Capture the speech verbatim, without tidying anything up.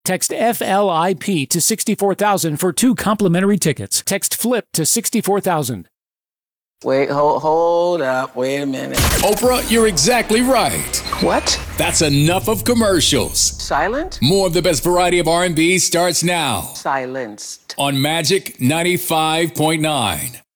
Text F L I P to sixty-four thousand for two complimentary tickets. Text FLIP to sixty-four thousand. Wait, hold, hold up. Wait a minute. Oprah, you're exactly right. What? That's enough of commercials. Silent? More of the best variety of R and B starts now. Silenced. On Magic ninety-five point nine.